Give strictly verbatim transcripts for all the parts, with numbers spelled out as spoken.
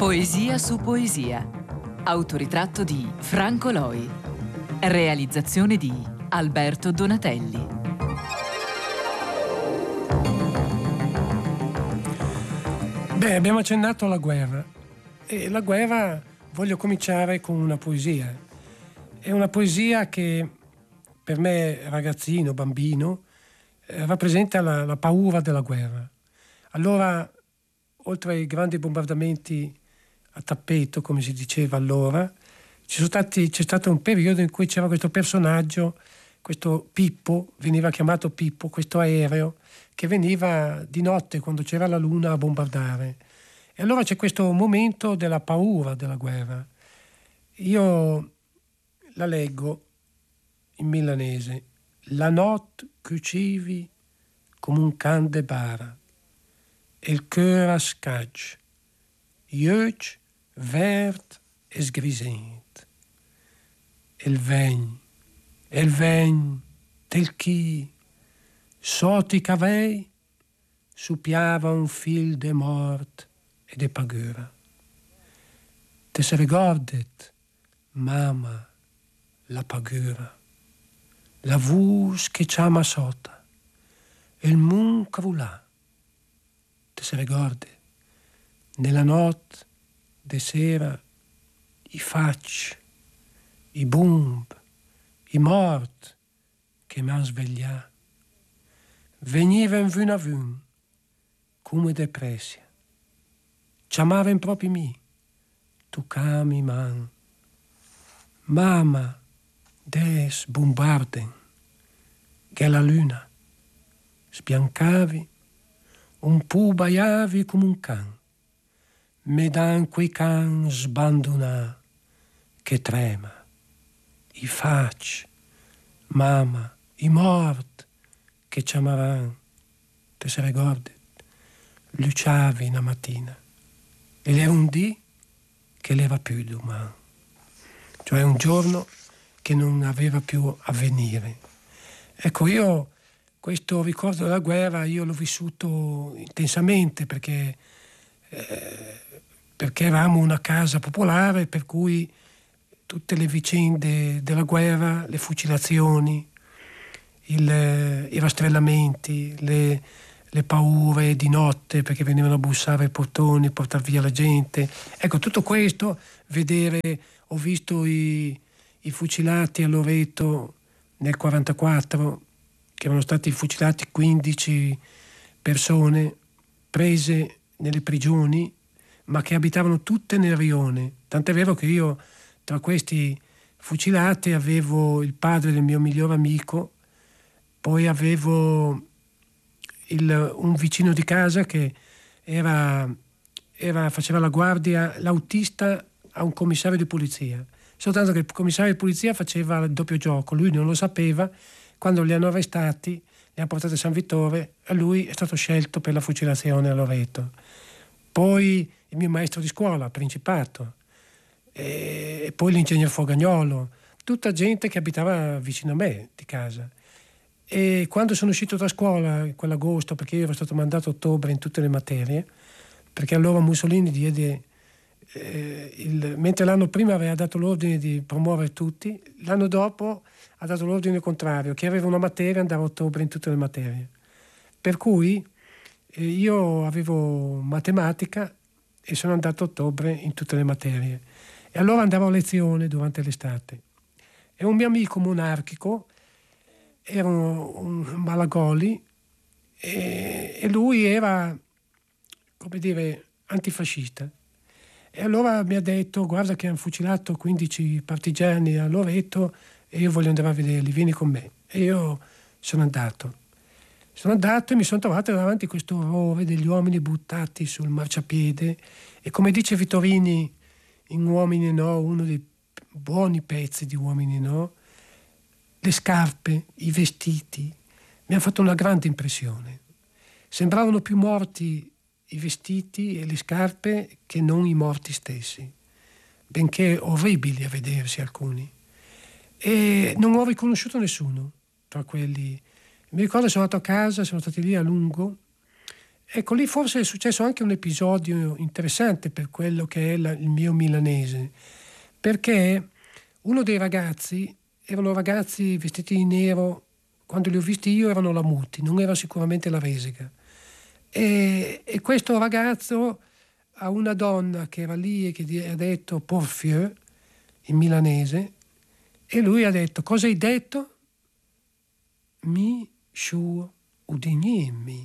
Poesia su poesia. Autoritratto di Franco Loi. Realizzazione di Alberto Donatelli. Beh, abbiamo accennato alla guerra. E la guerra voglio cominciare con una poesia. È una poesia che per me, ragazzino, bambino, eh, rappresenta la, la paura della guerra. Allora, oltre ai grandi bombardamenti a tappeto, come si diceva allora, ci sono stati, c'è stato un periodo in cui c'era questo personaggio, questo Pippo, veniva chiamato Pippo, questo aereo, che veniva di notte quando c'era la luna a bombardare. E allora c'è questo momento della paura della guerra. Io la leggo in milanese. La notte cucivi come un can de bara e il cœur a scaccia, ieug, verd e sgrisent. E il vegn, e il vegn del chi, sotto i cavei, supiava un fil de mort e de pagura. Te se ricordet, mamma, la pagura, la vus che chiama sota, e il mun crulà. Te se ricordi, nella notte de sera, i facci, i bomb, i mort che m'han sveglià, veniven vun a vun, come depressia, chiamaven proprio mi, toccami man, mamma, des bombarden, che la luna, sbiancavi, un po' baiavi come un can, me dan quei can sbandonà che trema, i facci, mamma, i mort che chiamavan, te se ricordi, luciavi una mattina, ed era un dì che l'era più domani, cioè un giorno che non aveva più avvenire. Ecco, io questo ricordo della guerra io l'ho vissuto intensamente perché, eh, perché eravamo una casa popolare per cui tutte le vicende della guerra, le fucilazioni, il, i rastrellamenti, le, le paure di notte perché venivano a bussare ai portoni, portare via la gente. Ecco, tutto questo, vedere, ho visto i, i fucilati a Loreto nel quarantaquattro, che erano stati fucilati quindici persone prese nelle prigioni, ma che abitavano tutte nel rione. Tant'è vero che io tra questi fucilati avevo il padre del mio migliore amico, poi avevo il, un vicino di casa che era, era, faceva la guardia, l'autista a un commissario di polizia. Soltanto che il commissario di polizia faceva il doppio gioco, lui non lo sapeva. Quando li hanno arrestati, li hanno portati a San Vittore e lui è stato scelto per la fucilazione a Loreto. Poi il mio maestro di scuola, Principato, e poi l'ingegner Fogagnolo, tutta gente che abitava vicino a me di casa. E quando sono uscito da scuola, quell'agosto, perché io ero stato mandato a ottobre in tutte le materie, perché allora Mussolini diede, eh, il, mentre l'anno prima aveva dato l'ordine di promuovere tutti, l'anno dopo ha dato l'ordine contrario, che aveva una materia e andava a ottobre in tutte le materie. Per cui eh, io avevo matematica e sono andato a ottobre in tutte le materie. E allora andavo a lezione durante l'estate. E un mio amico monarchico era un, un Malagoli e, e lui era, come dire, antifascista. E allora mi ha detto: guarda che hanno fucilato quindici partigiani a Loreto e io voglio andare a vederli, vieni con me. E io sono andato. Sono andato e mi sono trovato davanti a questo orrore degli uomini buttati sul marciapiede e, come dice Vittorini in Uomini No, uno dei buoni pezzi di Uomini No, le scarpe, i vestiti, mi hanno fatto una grande impressione. Sembravano più morti i vestiti e le scarpe che non i morti stessi, benché orribili a vedersi alcuni. E non ho riconosciuto nessuno tra quelli. Mi ricordo che sono andato a casa, sono stati lì a lungo ecco, lì forse è successo anche un episodio interessante per quello che è la, il mio milanese, perché uno dei ragazzi, erano ragazzi vestiti di nero, quando li ho visti io erano la Muti, non era sicuramente la Resica. E, e questo ragazzo a una donna che era lì e che ha detto Porfieu, in milanese, e lui ha detto: cosa hai detto? Mi sciuo udignimi.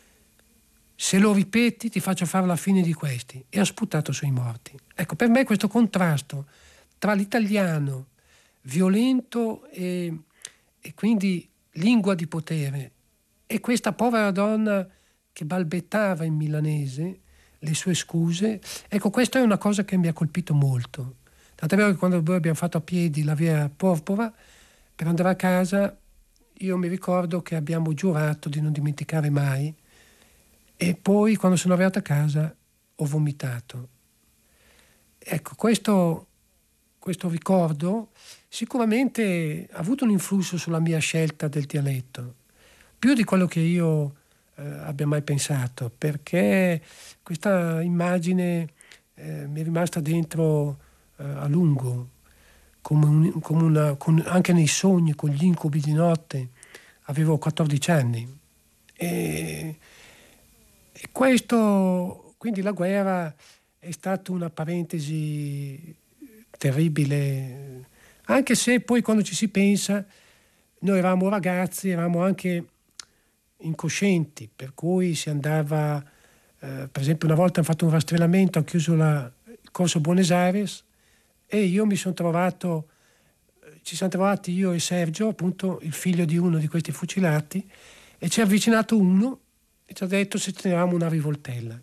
Se lo ripeti ti faccio fare la fine di questi. E ha sputato sui morti. Ecco, per me questo contrasto tra l'italiano violento e, e quindi lingua di potere e questa povera donna che balbettava in milanese le sue scuse, ecco, questa è una cosa che mi ha colpito molto. Tant'è vero che quando noi abbiamo fatto a piedi la via Porpora per andare a casa, io mi ricordo che abbiamo giurato di non dimenticare mai, e poi quando sono arrivato a casa ho vomitato. Ecco, questo, questo ricordo sicuramente ha avuto un influsso sulla mia scelta del dialetto, più di quello che io eh, abbia mai pensato, perché questa immagine eh, mi è rimasta dentro eh, a lungo, come, un, come una, con, anche nei sogni, con gli incubi di notte. Avevo quattordici anni e, e questo, quindi la guerra è stata una parentesi terribile, anche se poi quando ci si pensa noi eravamo ragazzi, eravamo anche incoscienti, per cui si andava, eh, per esempio una volta hanno fatto un rastrellamento, hanno chiuso la, il corso Buenos Aires e io mi sono trovato, ci siamo trovati io e Sergio, appunto il figlio di uno di questi fucilati, e ci è avvicinato uno e ci ha detto se tenevamo una rivoltella,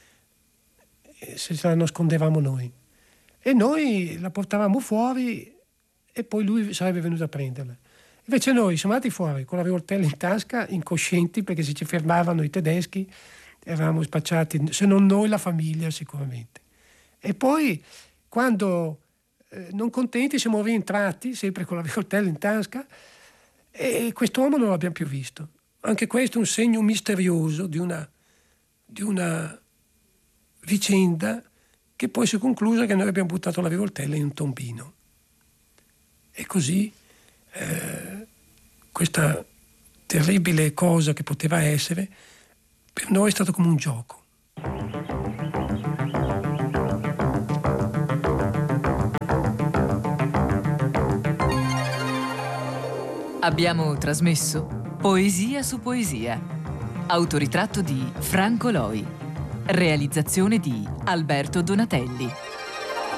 e se ce la nascondevamo noi. E noi la portavamo fuori e poi lui sarebbe venuto a prenderla. Invece noi siamo andati fuori con la rivoltella in tasca, incoscienti, perché se ci fermavano i tedeschi eravamo spacciati, se non noi la famiglia sicuramente. E poi quando eh, non contenti siamo rientrati sempre con la rivoltella in tasca e quest'uomo non l'abbiamo più visto. Anche questo è un segno misterioso di una, di una vicenda che poi si è conclusa che noi abbiamo buttato la rivoltella in un tombino. E così eh, questa terribile cosa che poteva essere, per noi è stato come un gioco. Abbiamo trasmesso Poesia su Poesia, autoritratto di Franco Loi, realizzazione di Alberto Donatelli.